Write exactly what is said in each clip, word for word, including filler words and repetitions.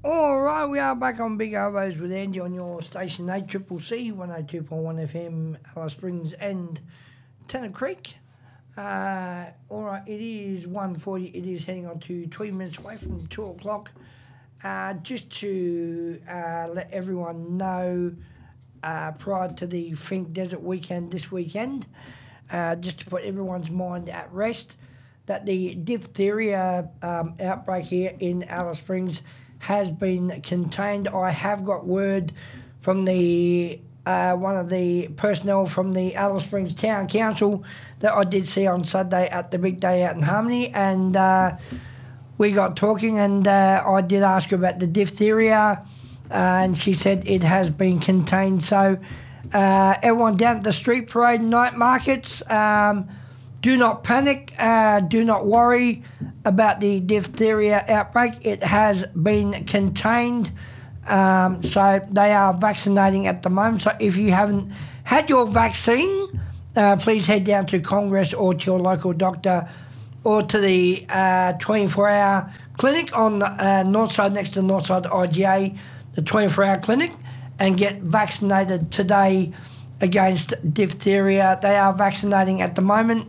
All right, we are back on Big Ovos with Andy on your station, A C C C, one oh two point one F M, Alice Springs and Tennant Creek. Uh, all right, it is one forty. It is heading on to twenty minutes away from two o'clock. Uh, just to uh, let everyone know, uh, prior to the Fink Desert weekend this weekend, uh, just to put everyone's mind at rest, that the diphtheria um, outbreak here in Alice Springs has been contained. I have got word from the uh, one of the personnel from the Alice Springs Town Council that I did see on Saturday at the big day out in Harmony, and uh, we got talking, and uh, I did ask her about the diphtheria, uh, and she said it has been contained. So uh, everyone down at the street parade and night markets, um, do not panic, uh, do not worry about the diphtheria outbreak. It has been contained, um, so they are vaccinating at the moment. So if you haven't had your vaccine, uh, please head down to Congress or to your local doctor or to the uh, twenty-four hour clinic on the uh, north side, next to the north side I G A, the twenty-four hour clinic, and get vaccinated today against diphtheria. They are vaccinating at the moment.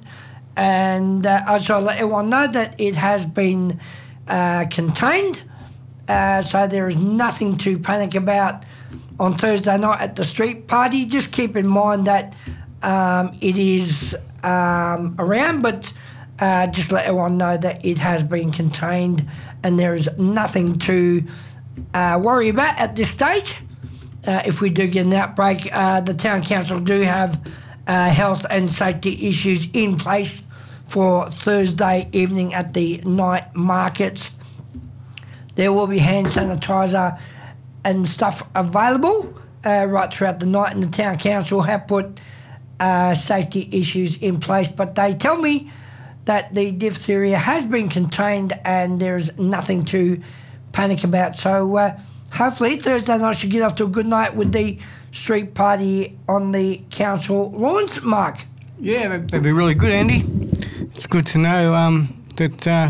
And uh, I just want to let everyone know that it has been uh, contained, uh, so there is nothing to panic about on Thursday night at the street party. Just keep in mind that um, it is um, around, but uh, just let everyone know that it has been contained and there is nothing to uh, worry about at this stage. Uh, if we do get an outbreak, uh, the Town Council do have Uh, health and safety issues in place for Thursday evening at the night markets. There will be hand sanitizer and stuff available uh, right throughout the night, and the Town Council have put uh, safety issues in place, but they tell me that the diphtheria has been contained and there's nothing to panic about. So uh, hopefully Thursday night should get off to a good night with the street party on the council lawns, Mark. Yeah, that'd, that'd be really good, Andy. It's good to know um, that uh,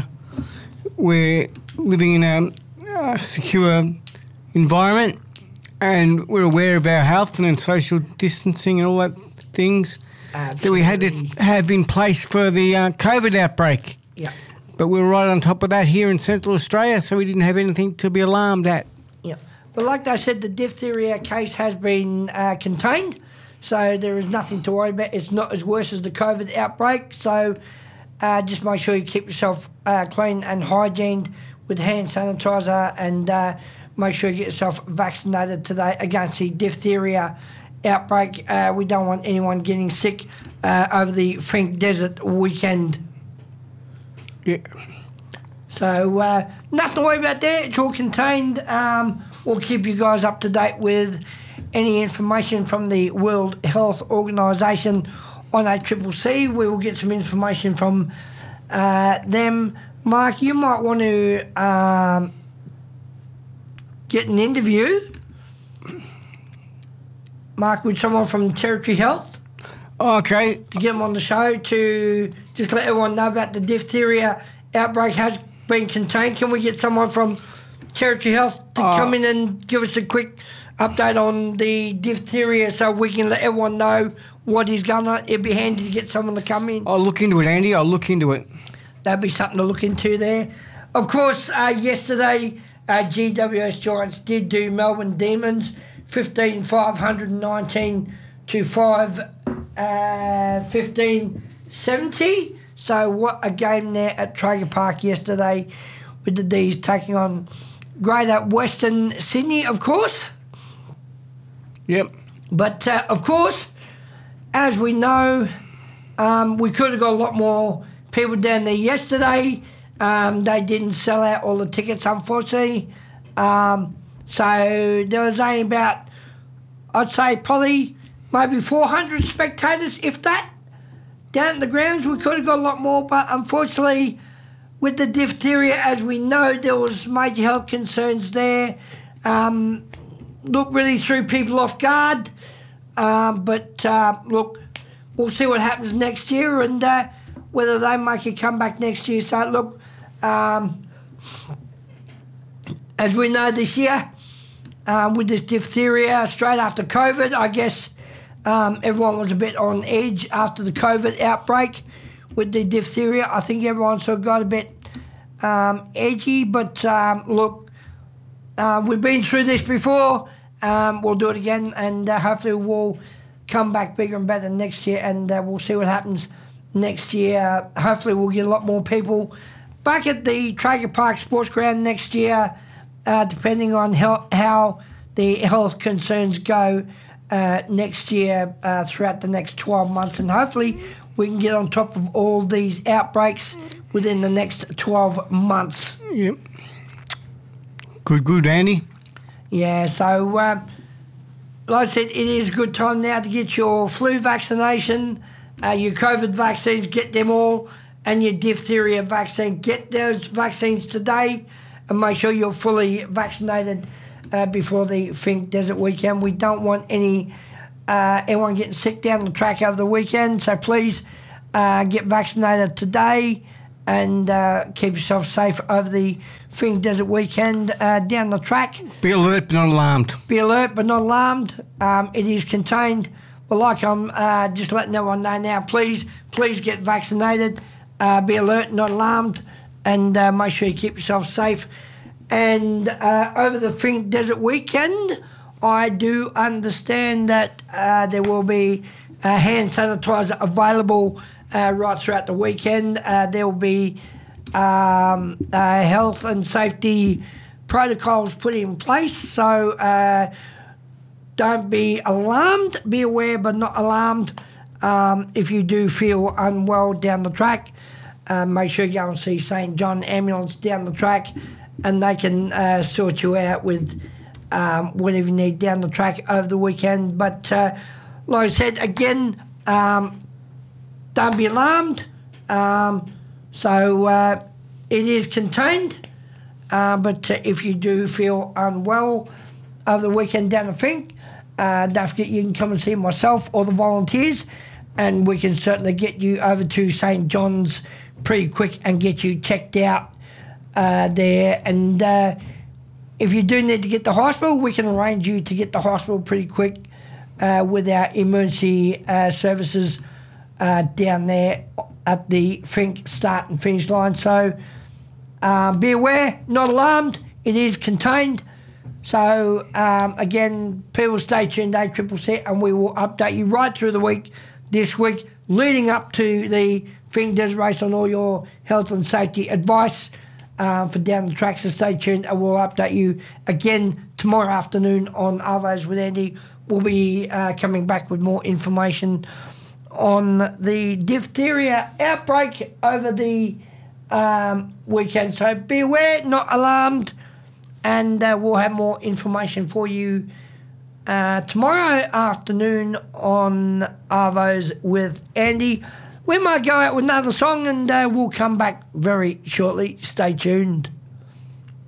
we're living in a, a secure environment and we're aware of our health and social distancing and all that things Absolutely. that we had to have in place for the uh, COVID outbreak. Yeah. But we were right on top of that here in Central Australia, so we didn't have anything to be alarmed at. Yeah. But like I said, the diphtheria case has been uh, contained, so there is nothing to worry about. It's not as worse as the COVID outbreak, so uh, just make sure you keep yourself uh, clean and hygiened with hand sanitizer, and uh, make sure you get yourself vaccinated today against the diphtheria outbreak. Uh, we don't want anyone getting sick uh, over the Fink Desert weekend. Yeah. So uh, nothing to worry about there. It's all contained. Um, we'll keep you guys up to date with any information from the World Health Organisation on A C C C. We will get some information from uh, them. Mark, you might want to um, get an interview, Mark, with someone from Territory Health. Oh, okay. To get them on the show to just let everyone know about the diphtheria outbreak has been contained. Can we get someone from Territory Health to uh, come in and give us a quick update on the diphtheria so we can let everyone know what is going on? It'd be handy to get someone to come in. I'll look into it, Andy. I'll look into it. That'd be something to look into there. Of course, uh, yesterday, uh, G W S Giants did do Melbourne Demons, fifteen five nineteen to five fifteen seventy. So what a game there at Traeger Park yesterday with the D's taking on Greater Western Sydney, of course. Yep. But, uh, of course, as we know, um, we could have got a lot more people down there yesterday. Um, they didn't sell out all the tickets, unfortunately. Um, so there was only about, I'd say probably maybe four hundred spectators, if that, down at the grounds. We could have got a lot more, but unfortunately, with the diphtheria, as we know, there was major health concerns there. Um, look, really threw people off guard. Um, but, uh, look, we'll see what happens next year and uh, whether they make a comeback next year. So, look, um, as we know this year, um, with this diphtheria straight after COVID, I guess um, everyone was a bit on edge after the COVID outbreak with the diphtheria. I think everyone sort of got a bit um, edgy, but um, look, uh, we've been through this before. Um, we'll do it again, and uh, hopefully we'll come back bigger and better next year, and uh, we'll see what happens next year. Hopefully we'll get a lot more people back at the Traeger Park Sports Ground next year, uh, depending on how, how the health concerns go uh, next year uh, throughout the next twelve months, and hopefully we can get on top of all these outbreaks within the next twelve months. Yep. Good, good, Andy. Yeah, so uh, like I said, it is a good time now to get your flu vaccination, uh, your COVID vaccines, get them all, and your diphtheria vaccine. Get those vaccines today and make sure you're fully vaccinated uh, before the Finke Desert weekend. We don't want any uh, anyone getting sick down the track over the weekend, so please uh, get vaccinated today and uh, keep yourself safe over the Finke Desert weekend uh, down the track. Be alert but not alarmed. Be alert but not alarmed. Um, it is contained. But like I'm uh, just letting everyone know now, please, please get vaccinated. Uh, be alert, not alarmed, and uh, make sure you keep yourself safe. And uh, over the Finke Desert weekend, I do understand that uh, there will be uh, hand sanitizer available uh, right throughout the weekend. Uh, there will be um, uh, health and safety protocols put in place. So uh, don't be alarmed. Be aware but not alarmed. Um, if you do feel unwell down the track, uh, make sure you go and see Saint John Ambulance down the track, and they can uh, sort you out with um, whatever you need down the track over the weekend. But uh, like I said, again, um, don't be alarmed. Um, so uh, it is contained, uh, but uh, if you do feel unwell over the weekend down the Finke, uh, don't forget you can come and see myself or the volunteers, and we can certainly get you over to Saint John's pretty quick and get you checked out uh, there. And uh, if you do need to get to hospital, we can arrange you to get to hospital pretty quick uh, with our emergency uh, services uh, down there at the Finke start and finish line. So uh, be aware, not alarmed. It is contained. So um, again, people stay tuned, A Triple C, and we will update you right through the week this week, leading up to the Finke Desert Race, on all your health and safety advice uh, for down the track. So stay tuned, and we'll update you again tomorrow afternoon on Arvos with Andy. We'll be uh, coming back with more information on the diphtheria outbreak over the um, weekend. So be aware, not alarmed, and uh, we'll have more information for you Uh, tomorrow afternoon on Arvos with Andy. We might go out with another song, and uh, we'll come back very shortly. Stay tuned.